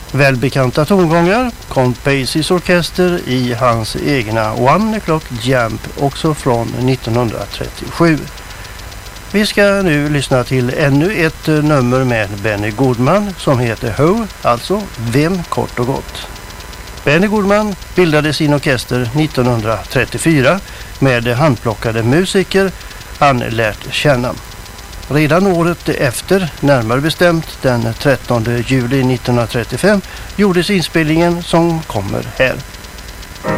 Välbekanta tongångar, Count Basies orkester i hans egna One O'Clock Jump, också från 1937. Vi ska nu lyssna till ännu ett nummer med Benny Goodman som heter Who, alltså Vem kort och gott. Benny Goodman bildade sin orkester 1934 med handplockade musiker han lärt känna. Redan året efter, närmare bestämt den 13 juli 1935, gjordes inspelningen som kommer här.